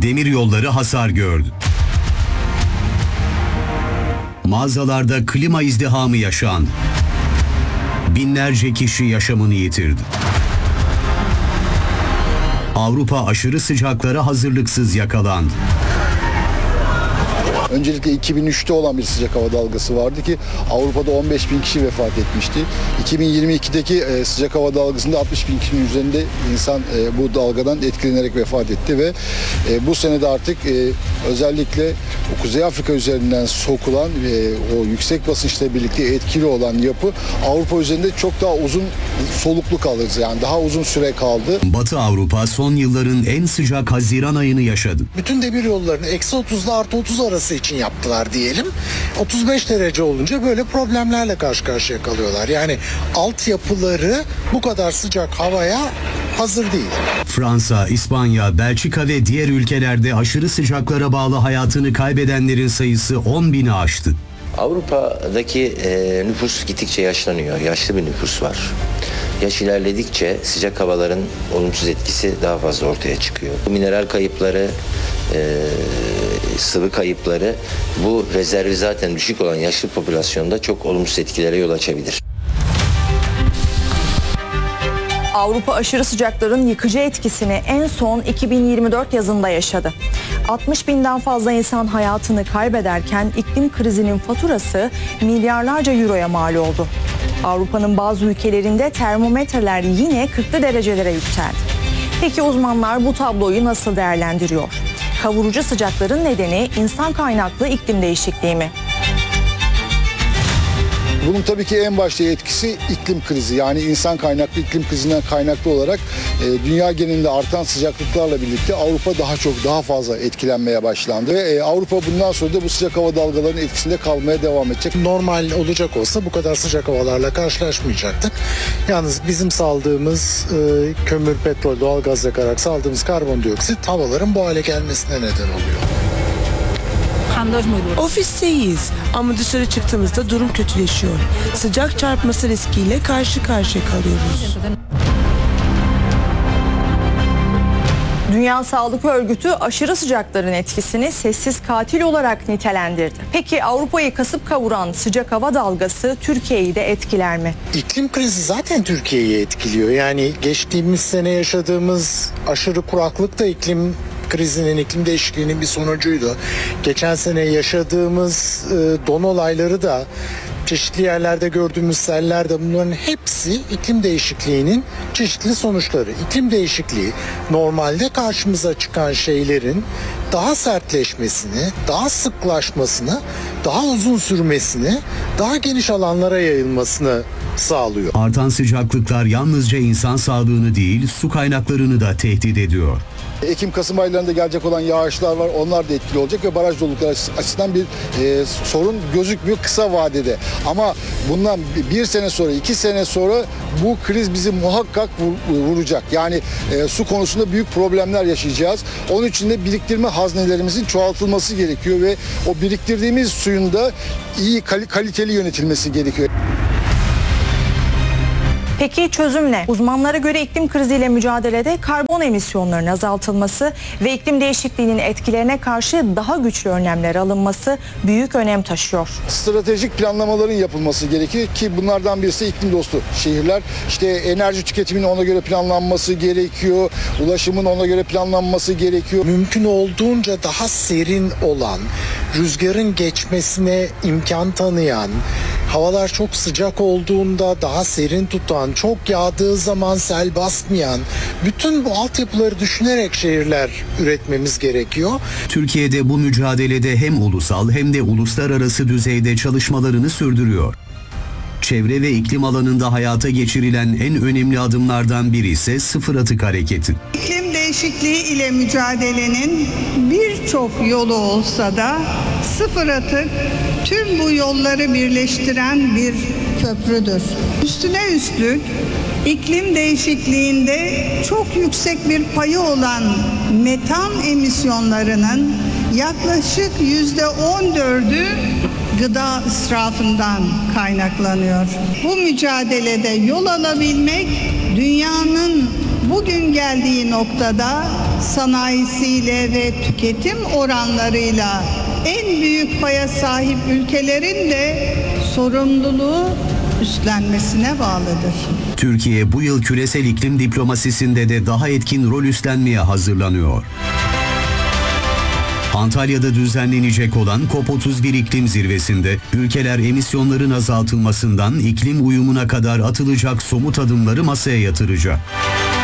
Demiryolları hasar gördü. Mağazalarda klima izdihamı yaşandı. Binlerce kişi yaşamını yitirdi. Avrupa aşırı sıcaklara hazırlıksız yakalandı. Öncelikle 2003'te olan bir sıcak hava dalgası vardı ki Avrupa'da 15 bin kişi vefat etmişti. 2022'deki sıcak hava dalgasında 60 bin kişinin üzerinde insan bu dalgadan etkilenerek vefat etti ve bu senede artık özellikle Kuzey Afrika üzerinden sokulan o yüksek basınçla birlikte etkili olan yapı Avrupa üzerinde çok daha uzun soluklu kalır. Yani daha uzun süre kaldı. Batı Avrupa son yılların en sıcak Haziran ayını yaşadı. Bütün demir yollarını eksi 30 ile artı 30 arası için yaptılar diyelim. 35 derece olunca böyle problemlerle karşı karşıya kalıyorlar. Yani altyapıları bu kadar sıcak havaya hazır değil. Fransa, İspanya, Belçika ve diğer ülkelerde aşırı sıcaklara bağlı hayatını kaybedenlerin sayısı 10 bini aştı. Avrupa'daki nüfus gittikçe yaşlanıyor. Yaşlı bir nüfus var. Yaş ilerledikçe sıcak havaların olumsuz etkisi daha fazla ortaya çıkıyor. Bu mineral kayıpları, sıvı kayıpları bu rezervi zaten düşük olan yaşlı popülasyonda çok olumsuz etkilere yol açabilir. Avrupa aşırı sıcakların yıkıcı etkisini en son 2024 yazında yaşadı. 60 binden fazla insan hayatını kaybederken iklim krizinin faturası milyarlarca euroya mal oldu. Avrupa'nın bazı ülkelerinde termometreler yine 40'lı derecelere yükseldi. Peki uzmanlar bu tabloyu nasıl değerlendiriyor? Kavurucu sıcakların nedeni insan kaynaklı iklim değişikliği mi? Bunun tabii ki en başta etkisi iklim krizi. Yani insan kaynaklı iklim krizinden kaynaklı olarak dünya genelinde artan sıcaklıklarla birlikte Avrupa daha fazla etkilenmeye başlandı. Ve Avrupa bundan sonra da bu sıcak hava dalgalarının etkisinde kalmaya devam edecek. Normal olacak olsa bu kadar sıcak havalarla karşılaşmayacaktık. Yalnız bizim saldığımız kömür, petrol, doğalgaz yakarak saldığımız karbondioksit havaların bu hale gelmesine neden oluyor. Ofisteyiz ama dışarı çıktığımızda durum kötüleşiyor. Sıcak çarpması riskiyle karşı karşıya kalıyoruz. Dünya Sağlık Örgütü aşırı sıcakların etkisini sessiz katil olarak nitelendirdi. Peki Avrupa'yı kasıp kavuran sıcak hava dalgası Türkiye'yi de etkiler mi? İklim krizi zaten Türkiye'yi etkiliyor. Yani geçtiğimiz sene yaşadığımız aşırı kuraklık da iklim krizinin, iklim değişikliğinin bir sonucuydu. Geçen sene yaşadığımız don olayları da, çeşitli yerlerde gördüğümüz seller de, bunların hepsi iklim değişikliğinin çeşitli sonuçları. İklim değişikliği normalde karşımıza çıkan şeylerin daha sertleşmesini, daha sıklaşmasını, daha uzun sürmesini, daha geniş alanlara yayılmasını sağlıyor. Artan sıcaklıklar yalnızca insan sağlığını değil, su kaynaklarını da tehdit ediyor. Ekim-Kasım aylarında gelecek olan yağışlar var. Onlar da etkili olacak ve baraj dolulukları açısından bir sorun gözükmüyor kısa vadede. Ama bundan bir sene sonra, 2 sene sonra bu kriz bizi muhakkak vuracak. Yani su konusunda büyük problemler yaşayacağız. Onun için de biriktirme haznelerimizin çoğaltılması gerekiyor ve o biriktirdiğimiz suyun da iyi kaliteli yönetilmesi gerekiyor. Peki çözüm ne? Uzmanlara göre iklim kriziyle mücadelede karbon emisyonlarının azaltılması ve iklim değişikliğinin etkilerine karşı daha güçlü önlemler alınması büyük önem taşıyor. Stratejik planlamaların yapılması gerekir ki bunlardan birisi iklim dostu şehirler. İşte enerji tüketiminin ona göre planlanması gerekiyor. Ulaşımın ona göre planlanması gerekiyor. Mümkün olduğunca daha serin olan, rüzgarın geçmesine imkan tanıyan, havalar çok sıcak olduğunda daha serin tutan, çok yağdığı zaman sel basmayan, bütün bu altyapıları düşünerek şehirler üretmemiz gerekiyor. Türkiye'de bu mücadelede hem ulusal hem de uluslararası düzeyde çalışmalarını sürdürüyor. Çevre ve iklim alanında hayata geçirilen en önemli adımlardan biri ise sıfır atık hareketi. İklim değişikliği ile mücadelenin birçok yolu olsa da sıfır atık tüm bu yolları birleştiren bir köprüdür. Üstüne üstlük iklim değişikliğinde çok yüksek bir payı olan metan emisyonlarının yaklaşık %14'ü gıda israfından kaynaklanıyor. Bu mücadelede yol alabilmek, dünyanın bugün geldiği noktada sanayisiyle ve tüketim oranlarıyla en büyük paya sahip ülkelerin de sorumluluğu üstlenmesine bağlıdır. Türkiye bu yıl küresel iklim diplomasisinde de daha etkin rol üstlenmeye hazırlanıyor. Antalya'da düzenlenecek olan COP31 iklim zirvesinde ülkeler emisyonların azaltılmasından iklim uyumuna kadar atılacak somut adımları masaya yatıracak.